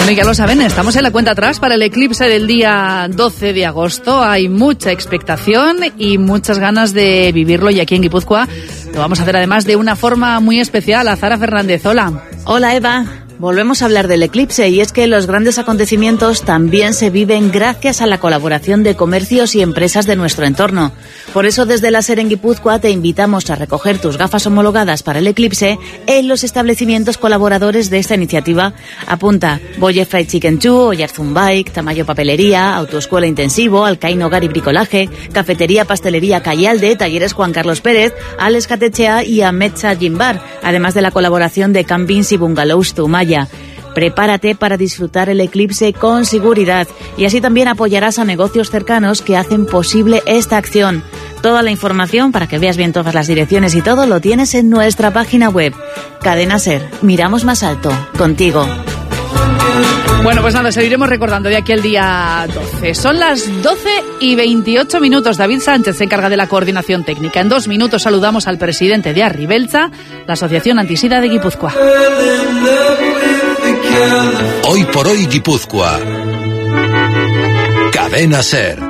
Bueno, ya lo saben, estamos en la cuenta atrás para el eclipse del día 12 de agosto. Hay mucha expectación y muchas ganas de vivirlo, y aquí en Guipúzcoa lo vamos a hacer además de una forma muy especial. Azara Fernández, hola. Hola, Eva. Volvemos a hablar del eclipse, y es que los grandes acontecimientos también se viven gracias a la colaboración de comercios y empresas de nuestro entorno. Por eso, desde la SER en Guipúzcoa te invitamos a recoger tus gafas homologadas para el eclipse en los establecimientos colaboradores de esta iniciativa. Apunta: Bolle Fried Chicken 2, Oyarzún Bike, Tamayo Papelería, Autoescuela Intensivo, Alcaín Hogar y Bricolaje, Cafetería Pastelería Callalde, Talleres Juan Carlos Pérez, Alex Catechea y Ametsa Gym Bar, además de la colaboración de Campings y Bungalows Zumaya. Prepárate para disfrutar el eclipse con seguridad, y así también apoyarás a negocios cercanos que hacen posible esta acción. Toda la información, para que veas bien todas las direcciones y todo, lo tienes en nuestra página web. Cadena SER, miramos más alto, contigo. Bueno, pues nada, seguiremos recordando de aquí al día 12. Son las 12:28. David Sánchez se encarga de la coordinación técnica. En 2 minutos saludamos al presidente de Arribeltza, la Asociación Antisida de Guipúzcoa. Hoy por hoy Guipúzcoa. Cadena SER.